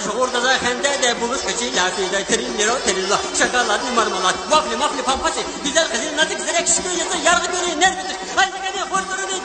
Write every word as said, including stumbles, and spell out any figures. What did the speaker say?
Orada da hende de buluş keçi lafide trillero trilla şakalar marmalat vafli mafli pampası güzel kızın nazik zerek şıkı yazı yargı görü nerededir haydi gene horgorunu